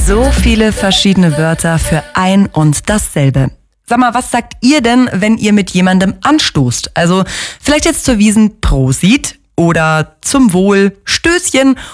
So viele verschiedene Wörter für ein und dasselbe. Sag mal, was sagt ihr denn, wenn ihr mit jemandem anstoßt? Also vielleicht jetzt zur Wiesn Prosit oder zum Wohl Stößchen